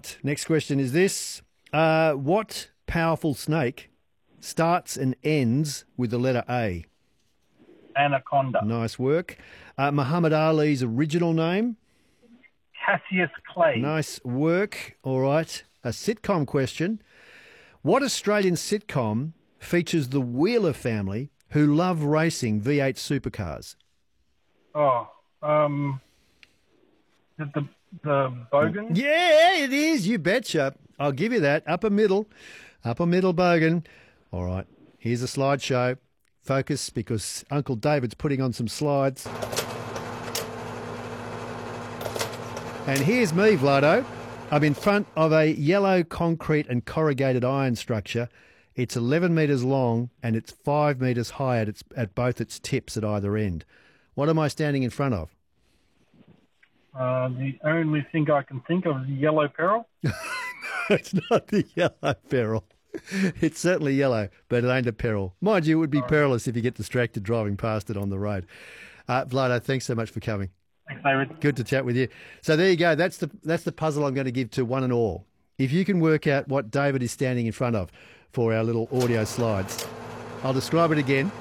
right. Next question is this. What powerful snake starts and ends with the letter A? Anaconda. Nice work. Muhammad Ali's original name? Cassius Clay. Nice work. All right. A sitcom question. What Australian sitcom features the Wheeler family who love racing V8 supercars? Is it the Bogan? Yeah, it is. You betcha. I'll give you that. Upper middle Bogan. All right. Here's a slideshow. Focus, because Uncle David's putting on some slides. And here's me, Vlado. I'm in front of a yellow concrete and corrugated iron structure. It's 11 metres long and it's 5 metres high at both its tips at either end. What am I standing in front of? The only thing I can think of is the yellow peril. It's not the yellow peril. It's certainly yellow, but it ain't a peril. Mind you, it would be perilous if you get distracted driving past it on the road. Vlado, thanks so much for coming. Thanks, David. Good to chat with you. So there you go. That's the puzzle I'm going to give to one and all. If you can work out what David is standing in front of for our little audio slides, I'll describe it again.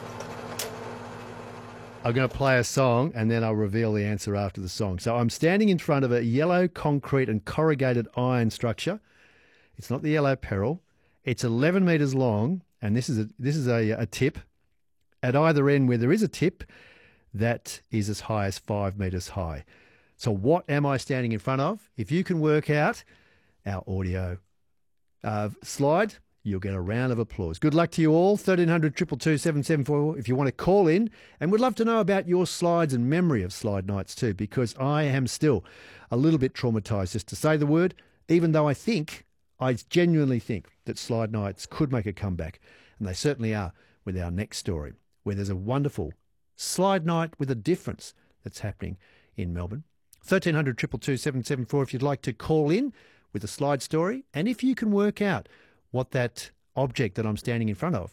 I'm going to play a song and then I'll reveal the answer after the song. So I'm standing in front of a yellow concrete and corrugated iron structure. It's not the yellow peril. It's 11 metres long, and this is a tip. At either end where there is a tip, that is as high as 5 metres high. So what am I standing in front of? If you can work out our audio slide, you'll get a round of applause. Good luck to you all. 1300 222 774 if you want to call in. And we'd love to know about your slides and memory of slide nights too, because I am still a little bit traumatised, just to say the word, even though I genuinely think that slide nights could make a comeback. And they certainly are with our next story, where there's a wonderful slide night with a difference that's happening in Melbourne. 1300 222 774 if you'd like to call in with a slide story. And if you can work out what that object that I'm standing in front of